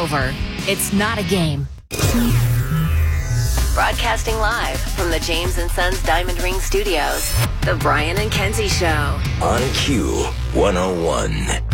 over. It's not a game. Broadcasting live from the James & Sons Diamond Ring Studios. The Brian and Kenzie Show. On Q101.